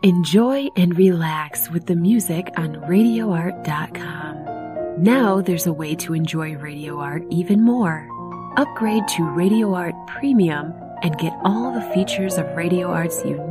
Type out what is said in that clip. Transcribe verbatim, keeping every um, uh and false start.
Enjoy and relax with the music on radio art dot com. Now there's a way to enjoy Radio Art even more. Upgrade to Radio Art Premium and get all the features of Radio Art's unique